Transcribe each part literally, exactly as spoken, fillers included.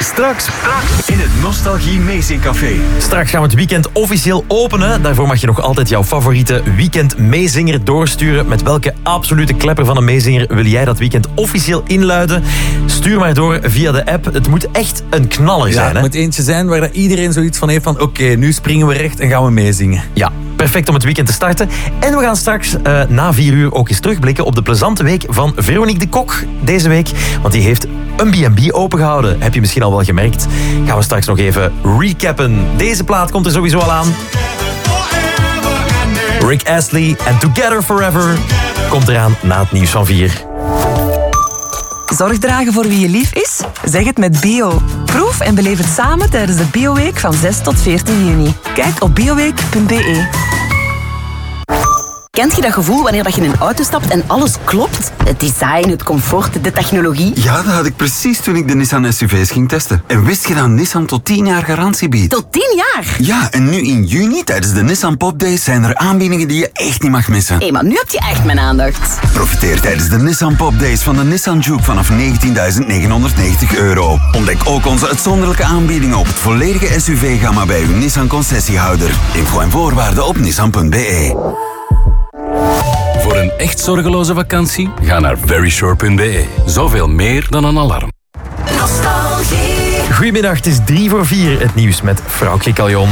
Straks, straks in het Nostalgie Meezingcafé. Straks gaan we het weekend officieel openen. Daarvoor mag je nog altijd jouw favoriete weekend meezinger doorsturen. Met welke absolute klepper van een meezinger wil jij dat weekend officieel inluiden? Stuur maar door via de app. Het moet echt een knaller Ja, zijn. het Hè? moet eentje zijn waar dat iedereen zoiets van heeft van oké, okay, nu springen we recht en gaan we meezingen. Ja, perfect om het weekend te starten. En we gaan straks uh, na vier uur ook eens terugblikken op de plezante week van Veronique de Kok deze week. Want die heeft een B en B opengehouden. Heb je misschien al wel gemerkt. Gaan we straks nog even recappen. Deze plaat komt er sowieso al aan. Rick Astley en Together Forever komt eraan na het nieuws van vier. Zorg dragen voor wie je lief is? Zeg het met Bio. Proef en beleef het samen tijdens de Bioweek van zes tot veertien juni. Kijk op bioweek punt b e. Kent je dat gevoel wanneer je in een auto stapt en alles klopt? Het design, het comfort, de technologie. Ja, dat had ik precies toen ik de Nissan S U V's ging testen. En wist je dat Nissan tot tien jaar garantie biedt? Tot tien jaar? Ja, en nu in juni tijdens de Nissan Pop Days zijn er aanbiedingen die je echt niet mag missen. Hé, hey, maar nu heb je echt mijn aandacht. Profiteer tijdens de Nissan Pop Days van de Nissan Juke vanaf negentienduizend negenhonderdnegentig euro. Ontdek ook onze uitzonderlijke aanbiedingen op het volledige S U V-gamma bij uw Nissan concessiehouder. Info en voorwaarden op nissan punt b e. Voor een echt zorgeloze vakantie, ga naar veryshore punt b e. Zoveel meer dan een alarm. Nostalgie. Goedemiddag, het is drie voor vier. Het nieuws met Vrouwtje Caljon.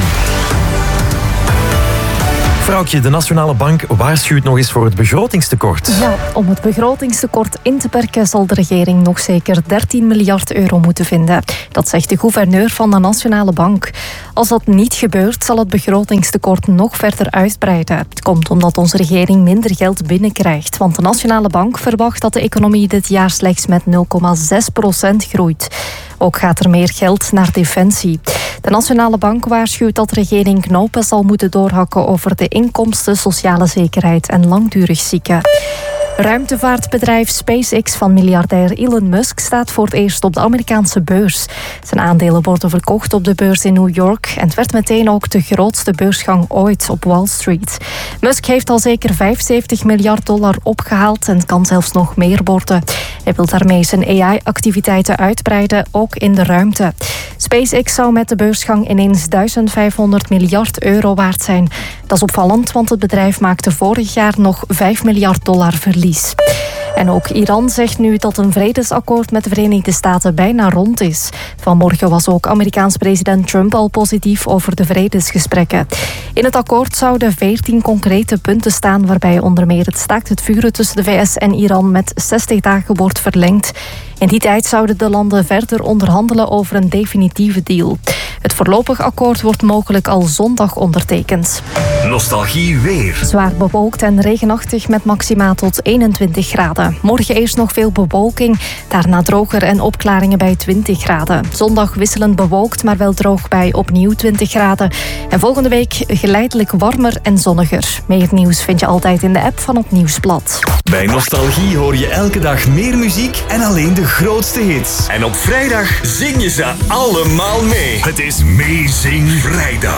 Vrouwtje, de Nationale Bank waarschuwt nog eens voor het begrotingstekort. Ja, om het begrotingstekort in te perken zal de regering nog zeker dertien miljard euro moeten vinden. Dat zegt de gouverneur van de Nationale Bank. Als dat niet gebeurt, zal het begrotingstekort nog verder uitbreiden. Het komt omdat onze regering minder geld binnenkrijgt. Want de Nationale Bank verwacht dat de economie dit jaar slechts met nul komma zes procent groeit. Ook gaat er meer geld naar defensie. De Nationale Bank waarschuwt dat de regering knopen zal moeten doorhakken over de inkomsten, sociale zekerheid en langdurig zieken. Ruimtevaartbedrijf SpaceX van miljardair Elon Musk staat voor het eerst op de Amerikaanse beurs. Zijn aandelen worden verkocht op de beurs in New York en het werd meteen ook de grootste beursgang ooit op Wall Street. Musk heeft al zeker vijfenzeventig miljard dollar opgehaald en het kan zelfs nog meer worden. Hij wil daarmee zijn A I-activiteiten uitbreiden, ook in de ruimte. SpaceX zou met de beursgang ineens duizendvijfhonderd miljard euro waard zijn. Dat is opvallend, want het bedrijf maakte vorig jaar nog vijf miljard dollar verlies. En ook Iran zegt nu dat een vredesakkoord met de Verenigde Staten bijna rond is. Vanmorgen was ook Amerikaans president Trump al positief over de vredesgesprekken. In het akkoord zouden veertien concrete punten staan, waarbij onder meer het staakt het vuren tussen de V S en Iran met zestig dagen wordt verlengd. In die tijd zouden de landen verder onderhandelen over een definitieve deal. Het voorlopig akkoord wordt mogelijk al zondag ondertekend. Nostalgie weer. Zwaar bewolkt en regenachtig met maxima tot eenentwintig graden. Morgen eerst nog veel bewolking, daarna droger en opklaringen bij twintig graden. Zondag wisselend bewolkt, maar wel droog bij opnieuw twintig graden. En volgende week geleidelijk warmer en zonniger. Meer nieuws vind je altijd in de app van het Nieuwsblad. Bij Nostalgie hoor je elke dag meer muziek en alleen de grootste hits. En op vrijdag zing je ze allemaal mee. Het is Meezing Vrijdag.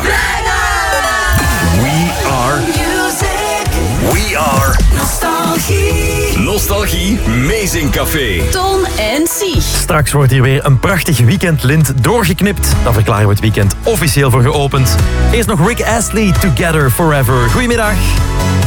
We are music. We are Nostalgie. Nostalgie Meezingcafé. Ton en Sieg. Straks wordt hier weer een prachtig weekendlint doorgeknipt. Dan verklaren we het weekend officieel voor geopend. Eerst nog Rick Astley, Together Forever. Goedemiddag.